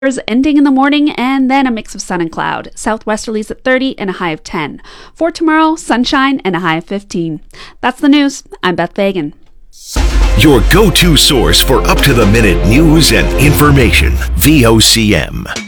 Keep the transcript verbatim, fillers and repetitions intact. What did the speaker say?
ending in the morning, and then a mix of sun and cloud. Southwesterlies at thirty and a high of ten. For tomorrow, sunshine and a high of fifteen. That's the news. I'm Beth Fagan. Your go-to source for up-to-the-minute news and information. V O C M.